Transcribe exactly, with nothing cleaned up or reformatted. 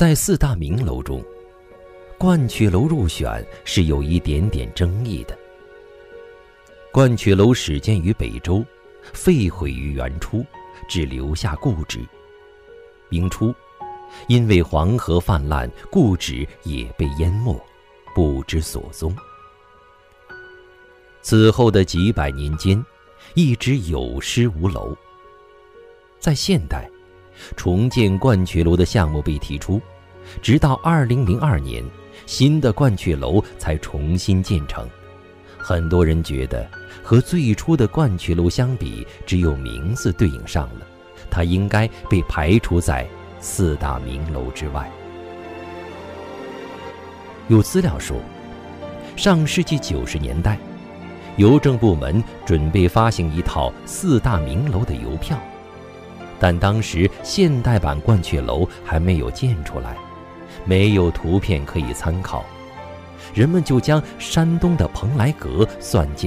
在四大名楼中，鹳雀楼入选是有一点点争议的。鹳雀楼始建于北周，废毁于元初，只留下故址。明初，因为黄河泛滥，故址也被淹没，不知所踪。此后的几百年间，一直有失无楼。在现代，重建鹳雀楼的项目被提出，直到二零零二年，新的鹳雀楼才重新建成。很多人觉得和最初的鹳雀楼相比，只有名字对应上了，它应该被排除在四大名楼之外。有资料说，上世纪九十年代，邮政部门准备发行一套四大名楼的邮票，但当时现代版鹳雀楼还没有建出来，没有图片可以参考，人们就将山东的蓬莱阁算进